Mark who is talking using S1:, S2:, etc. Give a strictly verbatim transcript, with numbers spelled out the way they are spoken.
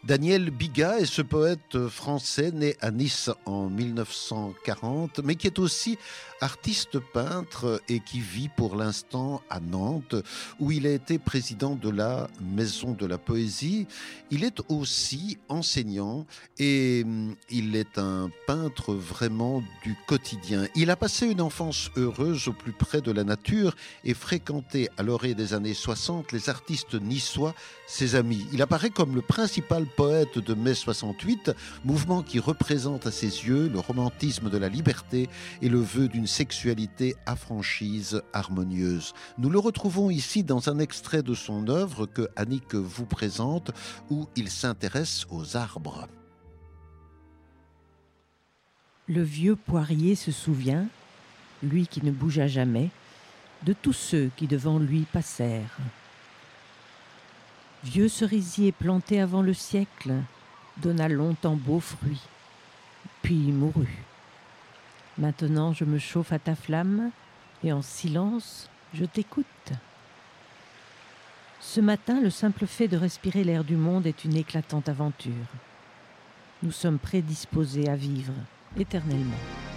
S1: Daniel Biga est ce poète français né à Nice en mille neuf cent quarante, mais qui est aussi artiste peintre et qui vit pour l'instant à Nantes, où il a été président de la Maison de la Poésie. Il est aussi enseignant et il est un peintre vraiment du quotidien. Il a passé une enfance heureuse au plus près de la nature et fréquenté à l'orée des années soixante les artistes niçois, ses amis. Il apparaît comme le principal poète de mai soixante-huit, mouvement qui représente à ses yeux le romantisme de la liberté et le vœu d'une sexualité affranchise, harmonieuse. Nous le retrouvons ici dans un extrait de son œuvre que Annick vous présente, où il s'intéresse aux arbres.
S2: Le vieux poirier se souvient, lui qui ne bougea jamais, de tous ceux qui devant lui passèrent. Vieux cerisier planté avant le siècle, donna longtemps beaux fruits, puis mourut. Maintenant je me chauffe à ta flamme, et en silence je t'écoute. Ce matin, le simple fait de respirer l'air du monde est une éclatante aventure. Nous sommes prédisposés à vivre éternellement.